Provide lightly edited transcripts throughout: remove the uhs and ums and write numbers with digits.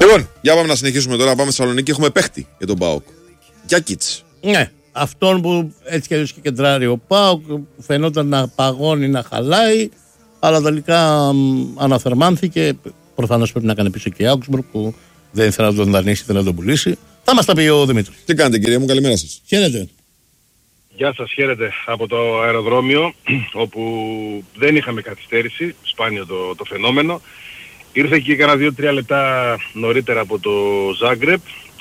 Λοιπόν, για πάμε να συνεχίσουμε τώρα. Πάμε στη Θεσσαλονίκη. Έχουμε παίχτη για τον ΠΑΟΚ. Γιάκιτς. Ναι, αυτόν που έτσι κι αλλιώς και κεντράρει ο ΠΑΟΚ, φαινόταν να παγώνει, να χαλάει, αλλά τελικά αναθερμάνθηκε. Προφανώς πρέπει να κάνει πίσω και η Augsburg που δεν ήθελε να τον δανείσει, ήθελε να τον πουλήσει. Θα μας τα πει ο Δημήτρης. Τι κάνετε, κυρία μου, καλημέρα σας. Χαίρετε. Γεια σας, χαίρετε από το αεροδρόμιο, όπου δεν είχαμε καθυστέρηση, σπάνιο το φαινόμενο. Ήρθε και έκανα 2-3 λεπτά νωρίτερα από το Ζάγκρεπ,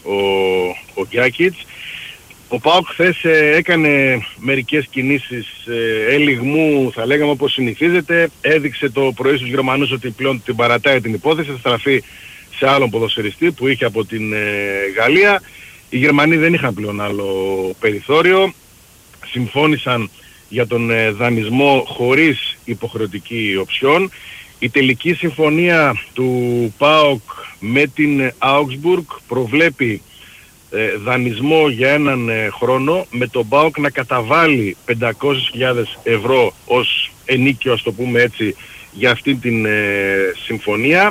ο Γιάκιτς. Ο ΠΑΟΚ χθες έκανε μερικές κινήσεις ελιγμού, θα λέγαμε, όπως συνηθίζεται. Έδειξε το πρωί στους Γερμανούς ότι πλέον την παρατάει την υπόθεση, θα στραφεί σε άλλον ποδοσφαιριστή που είχε από την Γαλλία. Οι Γερμανοί δεν είχαν πλέον άλλο περιθώριο. Συμφώνησαν για τον δανεισμό χωρίς υποχρεωτική οψιόν. Η τελική συμφωνία του ΠΑΟΚ με την Augsburg προβλέπει δανεισμό για έναν χρόνο, με τον ΠΑΟΚ να καταβάλει 500.000 ευρώ ως ενίκιο, ας το πούμε έτσι, για αυτή την συμφωνία.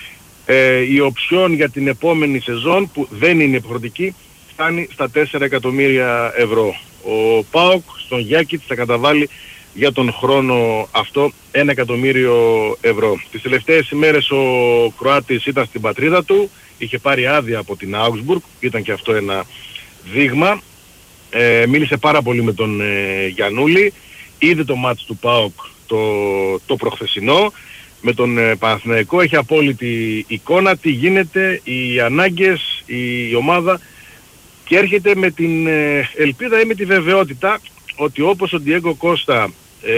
Η οψιόν για την επόμενη σεζόν, που δεν είναι υποχρεωτική, φτάνει στα 4 εκατομμύρια ευρώ. Ο ΠΑΟΚ στον Γιάκιτς θα καταβάλει για τον χρόνο αυτό 1 εκατομμύριο ευρώ. Τις τελευταίες ημέρες ο Κροάτης ήταν στην πατρίδα του, είχε πάρει άδεια από την Augsburg, ήταν και αυτό ένα δείγμα. Μίλησε πάρα πολύ με τον Γιαννούλη, είδε το μάτς του ΠΑΟΚ το προχθεσινό, με τον Παναθηναϊκό έχει απόλυτη εικόνα, τι γίνεται, οι ανάγκες, η ομάδα, και έρχεται με την ελπίδα ή με τη βεβαιότητα ότι όπως ο Ντιέγκο Κώστα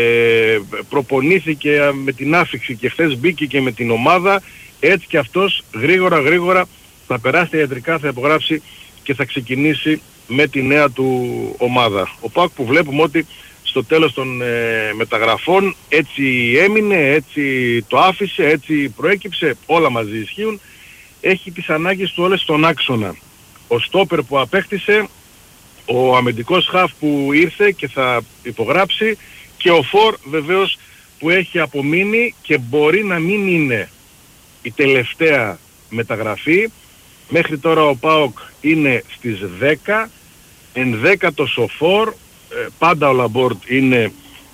προπονήθηκε με την άφιξη και χθες μπήκε και με την ομάδα, έτσι και αυτός γρήγορα θα περάσει τα ιατρικά, θα υπογράψει και θα ξεκινήσει με τη νέα του ομάδα. Ο ΠΑΟΚ που βλέπουμε ότι στο τέλος των μεταγραφών έτσι έμεινε, έτσι το άφησε, έτσι προέκυψε, όλα μαζί ισχύουν, έχει τις ανάγκες του όλες στον άξονα. Ο στόπερ που απέκτησε, ο αμυντικός χαφ που ήρθε και θα υπογράψει, και ο φορ βεβαίως που έχει απομείνει και μπορεί να μην είναι η τελευταία μεταγραφή. Μέχρι τώρα ο ΠΑΟΚ είναι στις 10, ενδέκατος ο φορ, πάντα ο Λαμπόρτ είναι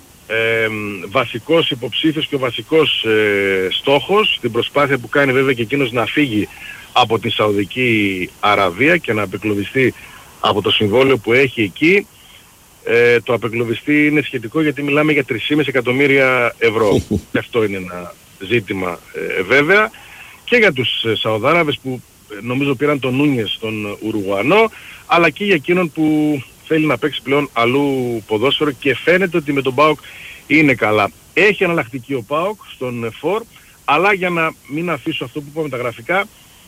βασικός υποψήφιος και ο βασικός στόχος, στην προσπάθεια που κάνει βέβαια και εκείνος να φύγει από τη Σαουδική Αραβία και να απεκλωβιστεί από το συμβόλαιο που έχει εκεί. Το απεκλωβιστεί είναι σχετικό γιατί μιλάμε για 3,5 εκατομμύρια ευρώ. Αυτό είναι ένα ζήτημα βέβαια και για τους Σαουδάραβες που νομίζω πήραν τον Νούνιες, τον Ουρουγουανό, αλλά και για εκείνον που θέλει να παίξει πλέον αλλού ποδόσφαιρο και φαίνεται ότι με τον ΠΑΟΚ είναι καλά. Έχει εναλλακτική ο ΠΑΟΚ στον φορ, αλλά για να μην αφήσω αυτό που είπαμε τα γραφικά,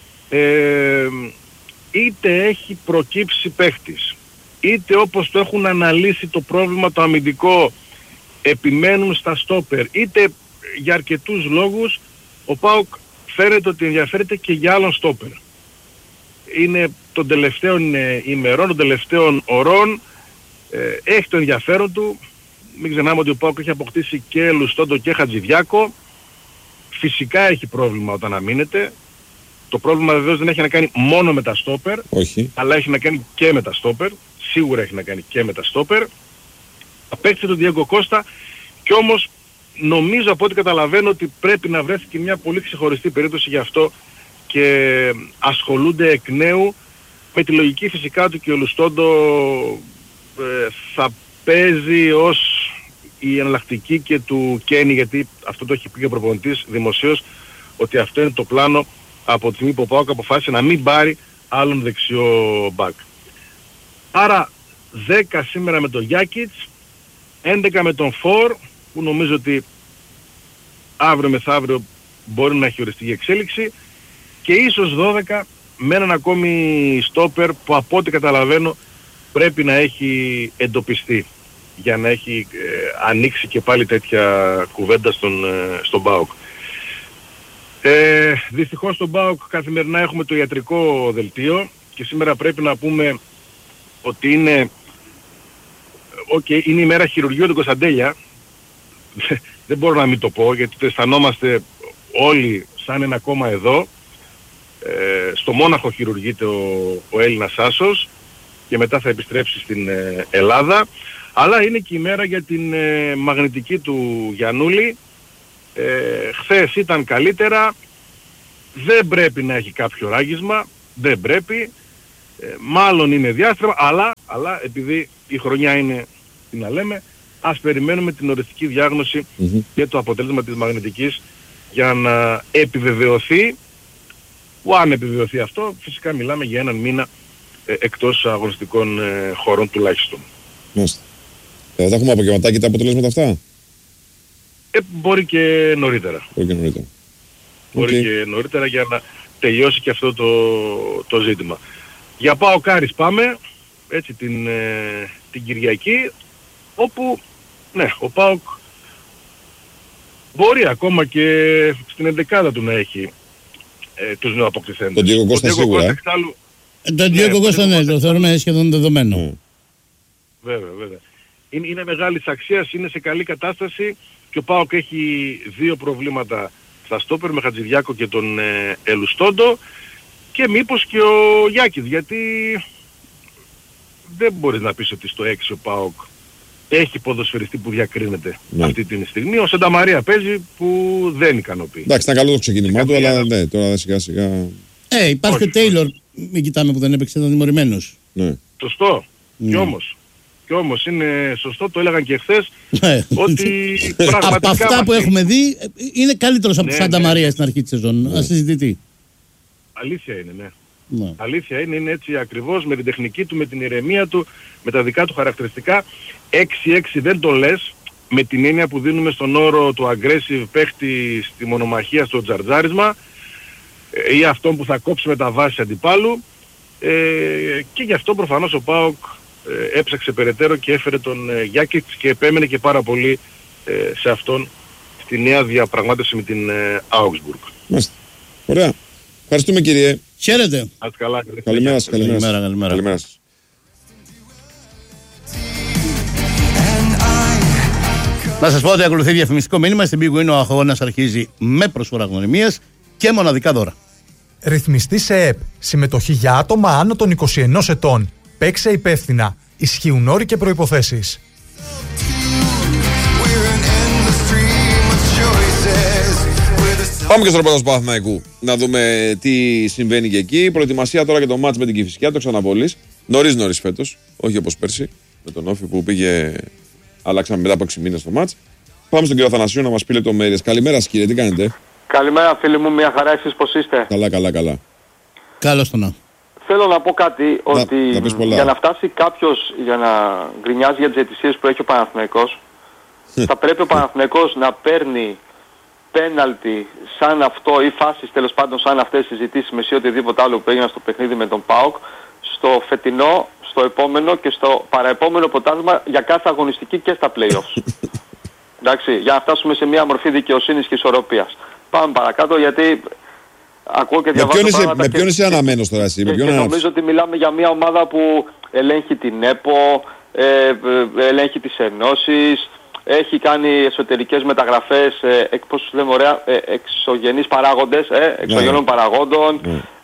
είτε έχει προκύψει παίχτης, είτε όπως το έχουν αναλύσει το πρόβλημα το αμυντικό επιμένουν στα στόπερ, είτε για αρκετούς λόγους ο ΠΑΟΚ φαίνεται ότι ενδιαφέρεται και για άλλον στόπερ. Είναι των τελευταίων ημερών, των τελευταίων ωρών, έχει το ενδιαφέρον του. Μην ξεχνάμε ότι ο ΠΑΟΚ έχει αποκτήσει και Λουστόντο και Χατζηδιάκο. Φυσικά έχει πρόβλημα όταν αμήνεται. Το πρόβλημα βεβαίως δεν έχει να κάνει μόνο με τα στόπερ, αλλά έχει να κάνει και με τα στόπερ. Σίγουρα έχει να κάνει και με τα στόπερ. Απέκτησε τον Ντιέγκο Κώστα και όμως νομίζω από ό,τι καταλαβαίνω ότι πρέπει να βρεθεί και μια πολύ ξεχωριστή περίπτωση γι' αυτό και ασχολούνται εκ νέου με τη λογική φυσικά του και ο Λουστόντο θα παίζει ως η εναλλακτική και του Κένι, γιατί αυτό το έχει πει και ο προπονητής δημοσίως, ότι αυτό είναι το πλάνο από τη στιγμή που ο ΠΑΟΚ αποφάσισε να μην πάρει άλλον δεξιό μπακ. Άρα 10 σήμερα με τον Γιάκιτς, 11 με τον Φορ, που νομίζω ότι αύριο μεθαύριο μπορεί να έχει οριστεί η εξέλιξη, και ίσως 12 με έναν ακόμη στόπερ που από ό,τι καταλαβαίνω πρέπει να έχει εντοπιστεί για να έχει ανοίξει και πάλι τέτοια κουβέντα στον ΠΑΟΚ. Δυστυχώς στον ΠΑΟΚ καθημερινά έχουμε το ιατρικό δελτίο και σήμερα πρέπει να πούμε ότι είναι η μέρα χειρουργείου του Κωνσταντέλια. Δεν μπορώ να μην το πω γιατί το αισθανόμαστε όλοι σαν ένα κόμμα εδώ. στο Μόναχο χειρουργείται ο Έλληνας άσος και μετά θα επιστρέψει στην Ελλάδα. Αλλά είναι και η μέρα για την μαγνητική του Γιαννούλη. Χθες ήταν καλύτερα, δεν πρέπει να έχει κάποιο ράγισμα, δεν πρέπει, μάλλον είναι διάστρεμα, αλλά επειδή η χρονιά είναι, τι να λέμε, ας περιμένουμε την οριστική διάγνωση και το αποτέλεσμα της μαγνητικής για να επιβεβαιωθεί, που αν επιβεβαιωθεί αυτό, φυσικά μιλάμε για έναν μήνα εκτός αγωνιστικών χωρών τουλάχιστον. Μάλιστα. Θα έχουμε απογευματάκι τα αποτελέσματα αυτά. Μπορεί και νωρίτερα. Μπορεί και νωρίτερα για να τελειώσει και αυτό το ζήτημα. Για ΠΑΟΚ Άρης πάμε, έτσι την Κυριακή, όπου ναι, ο ΠΑΟΚ μπορεί ακόμα και στην 11η του να έχει τους νεοαποκτηθέντες. Τον Διέγκο Κώστα σίγουρα. Τον Διέγκο Κώστα ναι, το θεωρούμε σχεδόν δεδομένο. Βέβαια. Είναι μεγάλης αξίας, είναι σε καλή κατάσταση και ο ΠΑΟΚ έχει δύο προβλήματα στα στόπερ με Χατζηδιάκο και τον Ελουστόντο και μήπως και ο Γιάκης, γιατί δεν μπορείς να πεις ότι στο 6 ο ΠΑΟΚ έχει ποδοσφαιριστή που διακρίνεται αυτή τη στιγμή. Ο Σάντα Μαρία παίζει που δεν ικανοποιεί. Εντάξει, ήταν καλό το ξεκίνημά του, αλλά ναι, τώρα σιγά σιγά... Υπάρχει ο Τέιλορ, μην κοιτάμε που δεν έπαιξε, ήταν τιμωρημένος. Ναι. Σωστό. Κι όμως είναι σωστό, το έλεγαν και χθες, ότι πραγματικά... Από αυτά που έχουμε δει, είναι καλύτερος από Σάντα Μαρία στην αρχή της σεζόν. Ασυζητητή. Αλήθεια είναι, ναι. Αλήθεια είναι έτσι ακριβώς, με την τεχνική του, με την ηρεμία του, με τα δικά του χαρακτηριστικά. 6-6 δεν το λες, με την έννοια που δίνουμε στον όρο του aggressive παίχτη στη μονομαχία, στο τζαρτζάρισμα, ή αυτόν που θα κόψει με τα βάση αντιπάλου, και γι' αυτό προφανώς ο ΠΑΟΚ έψαξε περαιτέρω και έφερε τον Γιάκητς και επέμενε και πάρα πολύ σε αυτόν στη νέα διαπραγμάτευση με την Augsburg. Μάλιστα. Ωραία. Ευχαριστούμε κύριε. Χαίρετε. Καλημέρα σας. Καλημέρα σας. Να σας πω ότι ακολουθεί διαφημιστικό μήνυμα. Στην Big Win ο αγώνας αρχίζει με προσφορά γνωριμίας και μοναδικά δώρα. Ρυθμιστή σε ΕΠ. Συμμετοχή για άτομα άνω των 21 ετών. Παίξε υπεύθυνα. Ισχύουν όροι και προϋποθέσεις. Πάμε και στο ρεπορτάζ του Παναθηναϊκού να δούμε τι συμβαίνει και εκεί. Προετοιμασία τώρα για το μάτς με την Κηφισιά, το ξαναβολής. Νωρίς φέτος, όχι όπως πέρσι με τον Όφη που πήγε, αλλάξαμε μετά από 6 μήνες το μάτς. Πάμε στον κύριο Αθανασίου να μας πει λεπτομέρειες. Καλημέρα σας κύριε, τι κάνετε? Καλημέρα φίλοι μου, μια χαρά, εσείς πώς είστε? Καλά. Καλώς το να. Θέλω να πω κάτι, ότι για να φτάσει κάποιος για να γκρινιάζει για τις αιτησίες που έχει ο Παναθηναϊκός, θα πρέπει ο Παναθηναϊκός να παίρνει πέναλτι σαν αυτό ή φάσεις τέλος πάντων σαν αυτές τις συζητήσεις ή οτιδήποτε άλλο που έγιναν στο παιχνίδι με τον ΠΑΟΚ, στο φετινό, στο επόμενο και στο παραεπόμενο πρωτάθλημα για κάθε αγωνιστική και στα play-offs. Εντάξει, για να φτάσουμε σε μια μορφή δικαιοσύνης και ισορροπίας. Πάμε παρακάτω γιατί... Ακούω και διαβάζω με ποιον είσαι αναμένος τώρα εσύ? Και νομίζω ότι μιλάμε για μια ομάδα που ελέγχει την ΕΠΟ, ελέγχει τις ενώσεις, έχει κάνει εσωτερικές μεταγραφές, πώς λέμε ωραία, εξωγενείς παράγοντες, εξωγενών παραγόντων.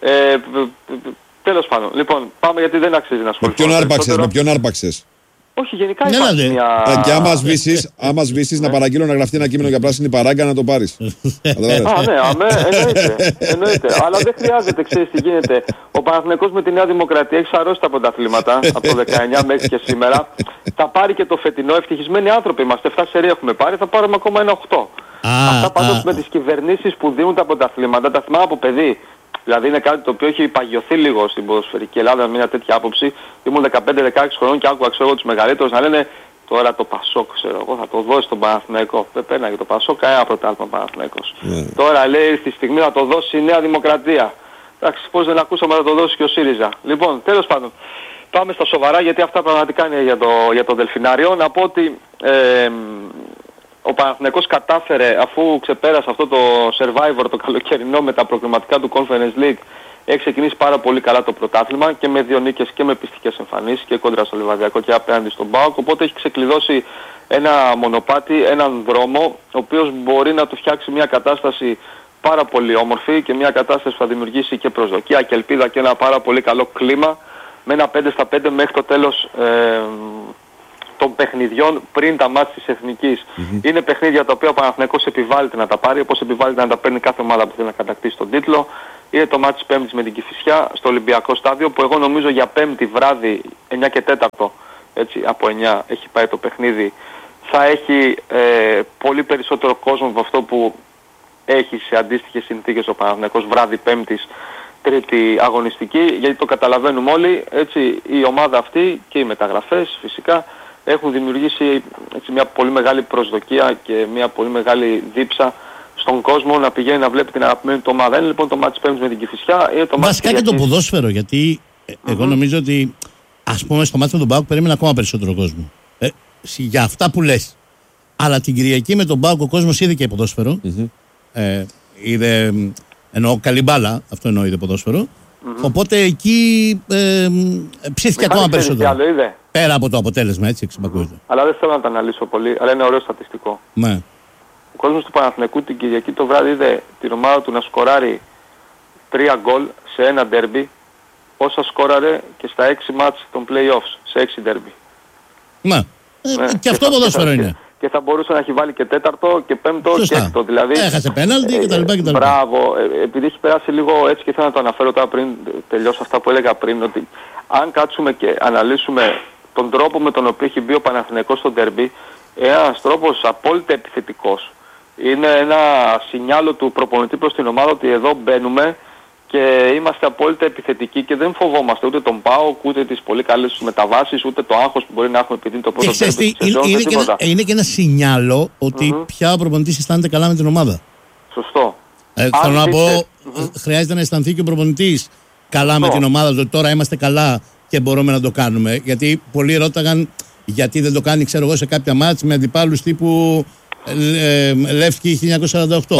Τέλος πάντων. Λοιπόν, πάμε γιατί δεν αξίζει να ασχοληθούμε. Με ποιον άρπαξες? Όχι, γενικά υπάρχει μια... Και άμα σβήσεις να παραγγείλω να γραφτεί ένα κείμενο για πράσινη παράγκα να το πάρεις. Ναι, εννοείται. Αλλά δεν χρειάζεται, ξέρεις τι γίνεται. Ο Παναθηναϊκός με τη Νέα Δημοκρατία έχει σαρώσει τα πρωταθλήματα από το 19 μέχρι και σήμερα. Θα πάρει και το φετινό, ευτυχισμένοι άνθρωποι είμαστε. 7 σερί έχουμε πάρει, θα πάρουμε ακόμα ένα 8. Αυτά πάντως με τις κυβερνήσεις που δίνουν τα πρωταθλήματα, τα θυμάμαι από παιδί. Δηλαδή είναι κάτι το οποίο έχει παγιωθεί λίγο στην ποδοσφαιρική Ελλάδα με μια τέτοια άποψη. Ήμουν 15-16 χρονών και άκουγα τους μεγαλύτερους να λένε τώρα το Πασόκ, ξέρω εγώ, θα το δώσει στον Παναθηναϊκό. Δεν πέρναγε το Πασόκ, κανένα πρωτάθλημα Παναθηναϊκός. Τώρα λέει στη στιγμή να το δώσει η Νέα Δημοκρατία. Εντάξει, πώς δεν ακούσαμε να το δώσει και ο ΣΥΡΙΖΑ. Λοιπόν, τέλος πάντων, πάμε στα σοβαρά γιατί αυτά πραγματικά είναι για το Δελφινάριο. Να πω ότι ο Παναθηναϊκός κατάφερε, αφού ξεπέρασε αυτό το Survivor το καλοκαιρινό με τα προκριματικά του Conference League, έχει ξεκινήσει πάρα πολύ καλά το πρωτάθλημα και με 2 νίκες και με πιστικές εμφανίσεις και κόντρα στο Λιβαδιακό και απέναντι στον ΠΑΟΚ, οπότε έχει ξεκλειδώσει ένα μονοπάτι, έναν δρόμο, ο οποίος μπορεί να του φτιάξει μια κατάσταση πάρα πολύ όμορφη και μια κατάσταση που θα δημιουργήσει και προσδοκία και ελπίδα και ένα πάρα πολύ καλό κλίμα με ένα 5-5 μέχρι το τέλος των παιχνιδιών πριν τα μάτς της Εθνικής. Είναι παιχνίδια τα οποία ο Παναθηναϊκός επιβάλλεται να τα πάρει, όπως επιβάλλεται να τα παίρνει κάθε ομάδα που θέλει να κατακτήσει τον τίτλο. Είναι το μάτς της Πέμπτης με την Κηφισιά στο Ολυμπιακό Στάδιο, που εγώ νομίζω για Πέμπτη βράδυ 9 και 4, έτσι, από 9 έχει πάει το παιχνίδι. Θα έχει πολύ περισσότερο κόσμο από αυτό που έχει σε αντίστοιχες συνθήκες ο Παναθηναϊκός βράδυ Πέμπτης, τρίτη αγωνιστική, γιατί το καταλαβαίνουμε όλοι, έτσι, η ομάδα αυτή και οι μεταγραφές φυσικά έχουν δημιουργήσει, έτσι, μια πολύ μεγάλη προσδοκία και μια πολύ μεγάλη δίψα στον κόσμο να πηγαίνει να βλέπει την αγαπημένη του ομάδα. Είναι λοιπόν το μάτς Πέμπτης με την Κηφισιά. Βασικά και το ποδόσφαιρο, γιατί εγώ νομίζω ότι, ας πούμε, στο μάτς με τον ΠΑΟΚ περίμενα ακόμα περισσότερο κόσμο. Για αυτά που λες. Αλλά την Κυριακή με τον ΠΑΟΚ ο κόσμος είδε και ποδόσφαιρο. Είδε, εννοώ καλή μπάλα, αυτό εννοώ, είδε ποδόσφαιρο. Οπότε εκεί ψήθηκε ακόμα περισσότερο. Πέρα από το αποτέλεσμα, έτσι, εξυπακούεται. Αλλά δεν θέλω να το αναλύσω πολύ, αλλά είναι ωραίο στατιστικό. Ναι. Ο κόσμος του Παναθηναϊκού την Κυριακή το βράδυ είδε την ομάδα του να σκοράρει 3 γκολ σε ένα ντέρμπι, όσα σκόραρε και στα 6 μάτς των play-offs, σε 6 ντέρμπι. Ναι. Και αυτό ποδόσφαιρο είναι. Και θα μπορούσε να έχει βάλει και τέταρτο και πέμπτο. Σωστά. Και έκτο. Δηλαδή, έχασε πέναλτι κτλ. Μπράβο. Επειδή έχει περάσει λίγο έτσι και θέλω να το αναφέρω τώρα πριν τελειώσω αυτά που έλεγα πριν, ότι αν κάτσουμε και αναλύσουμε τον τρόπο με τον οποίο έχει μπει ο Παναθηναϊκός στο ντέρμπι, ένας τρόπος απόλυτα επιθετικός. Είναι ένα σινιάλο του προπονητή προς την ομάδα ότι εδώ μπαίνουμε και είμαστε απόλυτα επιθετικοί και δεν φοβόμαστε ούτε τον ΠΑΟΚ, ούτε τις πολύ καλές μεταβάσεις, ούτε το άγχος που μπορεί να έχουμε επειδή το πρώτο τέρμι της σεζόν. Είναι και ένα σινιάλο ότι πια ο προπονητής αισθάνεται καλά με την ομάδα. Σωστό. Θέλω να πω, χρειάζεται να αισθανθεί και ο προπονητής καλά με την ομάδα, ότι τώρα είμαστε καλά και μπορούμε να το κάνουμε. Γιατί πολλοί ρώταγαν γιατί δεν το κάνει, ξέρω εγώ, σε κάποια μάτς με αντιπάλους τύπου Λεύκη 1948.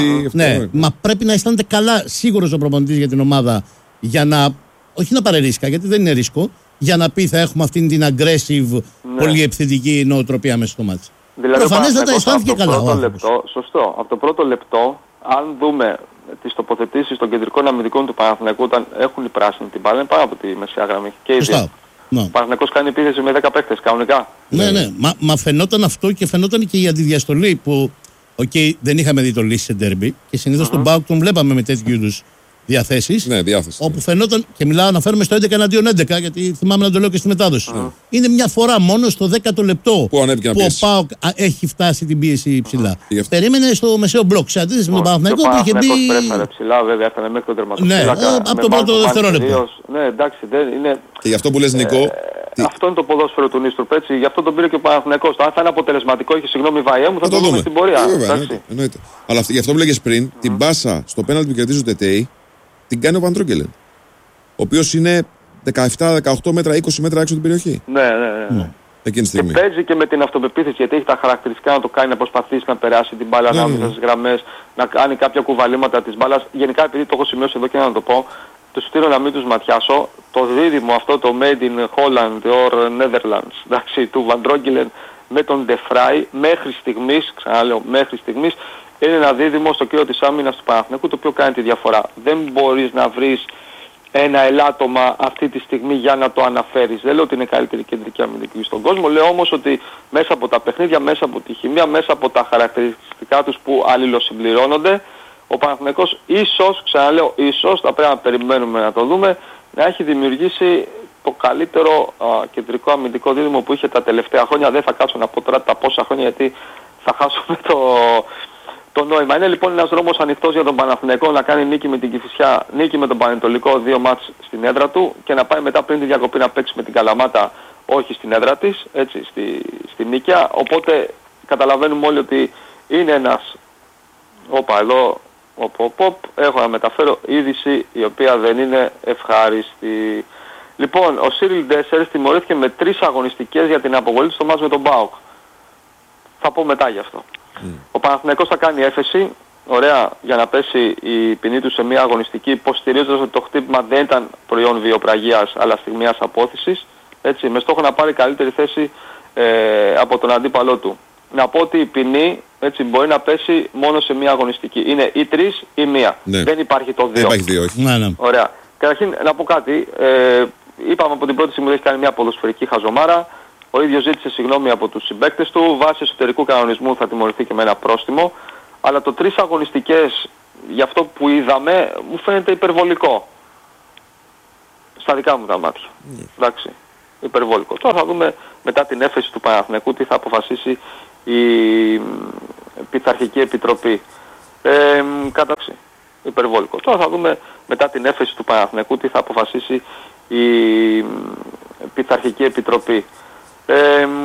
Μα πρέπει να αισθάνεται καλά σίγουρος ο προπονητής για την ομάδα, για να, όχι να πάρει ρίσκα, γιατί δεν είναι ρίσκο, για να πει θα έχουμε αυτήν την aggressive, πολύ επιθετική νοοτροπία μέσα στο μάτς. Δηλαδή, προφανέστατα αισθάνθηκε καλά. Σωστό. Από το πρώτο λεπτό, αν δούμε τις τοποθετήσεις των κεντρικών αμυντικών του Παναθηναϊκού όταν έχουν οι πράσινοι την μπάλα, είναι πάνω από τη μεσαία γραμμή. Και οι δύο. Ο Παναθηναϊκός κάνει επίθεση με 10 παίκτες κανονικά. Ναι. Μα φαινόταν αυτό και φαινόταν και η αντιδιαστολή που δεν είχαμε δει το λύση σε ντέρμπι και συνήθως τον ΠΑΟΚ τον βλέπαμε με τέτοιου είδους διαθέσεις. Ναι, διάθεση. Όπου φαινόταν, και αναφέρουμε στο 11 εναντίον 11, γιατί θυμάμαι να το λέω και στη μετάδοση. Είναι μια φορά μόνο στο 10ο λεπτό που ο ΠΑΟΚ έχει φτάσει την πίεση ψηλά. Περίμενε στο μεσαίο μπλοκ. Σε αντίθεση με τον Παναθηναϊκό που είχε μπει. Πρέφαρε ψηλά, βέβαια, έφτανε μέχρι τον τερματοφύλακα. Ναι, από το πρώτο δευτερόλεπτο. Ναι, εντάξει, δεν είναι. Και γι' αυτό που λες, Νικό. Αυτό είναι το ποδόσφαιρο του Νίστροπ, έτσι. Γι' αυτό τον πήρε και ο Παναθηναϊκός. Αν θα είναι αποτελεσματικό, είχε συγγνώμη βαΐα μου, θα το δούμε στην πορεία. Εννοείται. Αλλά γι' αυτό που λέγες πριν, την πάσα στο πέναλτι που κερδίζει ο Τετέι, την κάνει ο Βαντρόγκελεν. Ο οποίος είναι 17-18 μέτρα, 20 μέτρα έξω την περιοχή. Ναι. Εκείνη τη στιγμή. Και παίζει και με την αυτοπεποίθηση, γιατί έχει τα χαρακτηριστικά να το κάνει, να προσπαθήσει να περάσει την μπάλα ανάμεσα στις γραμμές, να κάνει κάποια κουβαλήματα της μπάλας. Γενικά, επειδή το έχω σημειώσει εδώ και να το πω, τους στείλω να μην τους ματιάσω. Το δίδυμο αυτό, το Made in Holland or Netherlands, εντάξει, του Βαντρόγκελεν με τον De Vrij, μέχρι στιγμής, ξαναλέω, μέχρι στιγμής, είναι ένα δίδυμο στο κύριο της άμυνας του Παναθηναϊκού, το οποίο κάνει τη διαφορά. Δεν μπορείς να βρεις ένα ελάττωμα αυτή τη στιγμή για να το αναφέρεις. Δεν λέω ότι είναι καλύτερη κεντρική αμυντική στον κόσμο, λέω όμως ότι μέσα από τα παιχνίδια, μέσα από τη χημεία, μέσα από τα χαρακτηριστικά τους που αλληλοσυμπληρώνονται, ο Παναθηναϊκός ίσως, ξαναλέω ίσως, θα πρέπει να περιμένουμε να το δούμε, να έχει δημιουργήσει το καλύτερο κεντρικό αμυντικό δίδυμο που είχε τα τελευταία χρόνια. Δεν θα κάτσω να πω τώρα τα πόσα χρόνια, γιατί θα χάσουμε το νόημα. Είναι λοιπόν ένας δρόμος ανοιχτός για τον Παναθηναϊκό να κάνει νίκη με την Κηφισιά, νίκη με τον Πανετολικό, 2 μάτς στην έδρα του και να πάει μετά πριν τη διακοπή να παίξει με την Καλαμάτα, όχι στην έδρα της, έτσι, στη Νίκαια. Οπότε καταλαβαίνουμε όλοι ότι είναι ένας, έχω να μεταφέρω είδηση η οποία δεν είναι ευχάριστη. Λοιπόν, ο Σίριλ Ντέσσερ τιμωρήθηκε με 3 αγωνιστικές για την αποβολή του στο μάτς με τον ΠΑΟΚ. Θα πω μετά γι' αυτό. Ο Παναθηναϊκός θα κάνει έφεση, ωραία, για να πέσει η ποινή του σε μια αγωνιστική, υποστηρίζοντας ότι το χτύπημα δεν ήταν προϊόν βιοπραγίας αλλά στιγμιαίας απόθυσης, έτσι, με στόχο να πάρει καλύτερη θέση από τον αντίπαλό του. Να πω ότι η ποινή Έτσι, μπορεί να πέσει μόνο σε μία αγωνιστική. Είναι ή 3 ή 1. Ναι. Δεν υπάρχει το 2. Δεν υπάρχει 2, όχι. Ναι. Ωραία. Καταρχήν να πω κάτι. Είπαμε από την πρώτη στιγμή ότι έχει κάνει μια ποδοσφαιρική χαζομάρα. Ο ίδιος ζήτησε συγγνώμη από τους συμπαίκτες του. Βάσει εσωτερικού κανονισμού θα τιμωρηθεί και με ένα πρόστιμο. Αλλά το 3 αγωνιστικές, για αυτό που είδαμε, μου φαίνεται υπερβολικό. Στα δικά μου τα μάτια. Εντάξει. Υπερβολικό. Τώρα θα δούμε μετά την έφεση του Παναθηναϊκού τι θα αποφασίσει η Πειθαρχική Επιτροπή. Κατάψη. Υπερβολικό. Τώρα θα δούμε μετά την έφεση του Παναθηναϊκού τι θα αποφασίσει η Πειθαρχική Επιτροπή.